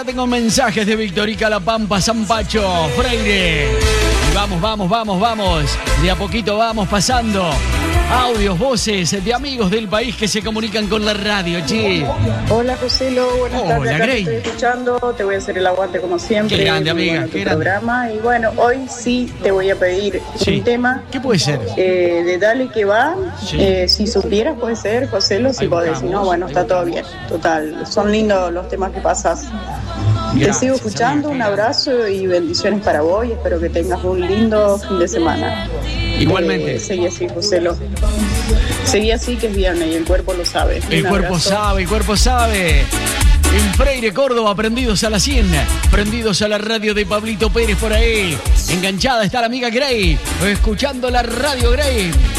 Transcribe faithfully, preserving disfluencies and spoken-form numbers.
acá tengo mensajes de Victorica, La Pampa, San Pacho, Freire. Y vamos, vamos, vamos, vamos. De a poquito vamos pasando. Audios, voces de amigos del país que se comunican con la radio, che. Hola, Joselo, buenas Hola, tardes. Acá te Grey. estoy escuchando, te voy a hacer el aguante como siempre. Qué grande, Muy amiga, bueno tu qué grande. programa. Y bueno, hoy sí te voy a pedir Sí. un tema. ¿Qué puede ser? Eh, de Dale que va, Sí. eh, si supieras puede ser, Joselo, si Ahí podés, si buscamos, no, bueno, ahí está todo bien, total, son lindos los temas que pasas. Te Gracias, sigo escuchando, amiga, un abrazo y bendiciones para vos y espero que tengas un lindo fin de semana. Igualmente. Eh, seguí así, Joselo. Seguí así que es viernes y el cuerpo lo sabe. El Un cuerpo abrazo. sabe, el cuerpo sabe. En Freire, Córdoba, prendidos a la cien, prendidos a la radio de Pablito Pérez por ahí. Enganchada está la amiga Grey, escuchando la radio Grey.